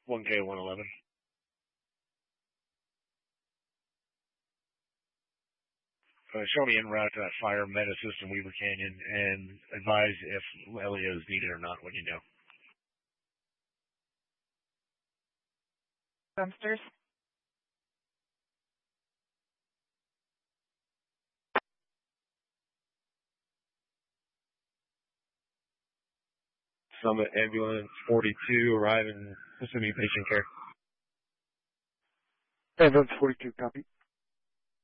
1K111. Show me en route to that fire med assist in Weaver Canyon and advise if LEO is needed or not when you know. Dumpsters. Summit Ambulance 42 arriving, assuming patient care. Ambulance 42, copy.